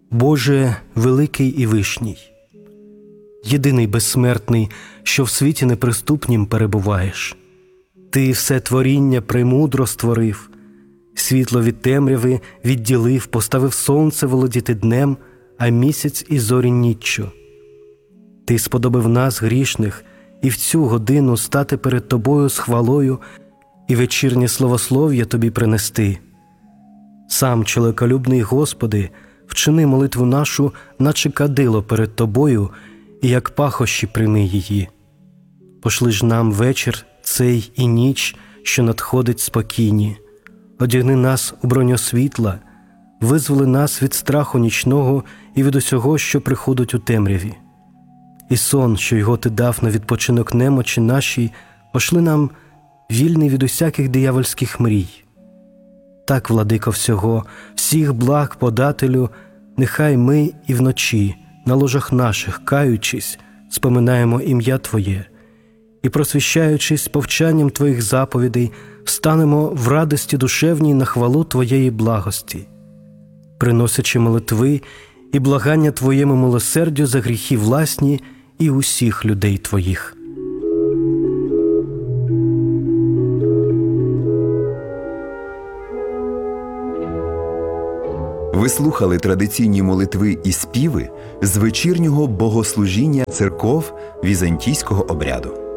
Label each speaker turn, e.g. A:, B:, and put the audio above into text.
A: Боже великий і вишній, єдиний безсмертний, що в світі неприступнім перебуваєш. Ти все творіння премудро створив, світло від темряви відділив, поставив сонце володіти днем, а місяць і зорі ніччю. Ти сподобав нас, грішних, і в цю годину стати перед Тобою з хвалою і вечірнє славослов'я Тобі принести. Сам, чоловіколюбний Господи, вчини молитву нашу, наче кадило перед Тобою, і як пахощі прийми її. Пошли ж нам вечір цей і ніч, що надходить спокійні. Одягни нас у броню світла, визволи нас від страху нічного і від усього, що приходить у темряві. І сон, що його Ти дав на відпочинок немочі нашій, пошли нам вільний від усяких диявольських мрій. Так, владико всього, всіх благ подателю, нехай ми і вночі, на ложах наших, каючись, споминаємо ім'я Твоє, і, просвіщаючись повчанням Твоїх заповідей, встанемо в радості душевній на хвалу Твоєї благості, приносячи молитви і благання Твоєму милосердю за гріхи власні і усіх людей Твоїх.
B: Ви слухали традиційні молитви і співи з вечірнього богослужіння церков візантійського обряду.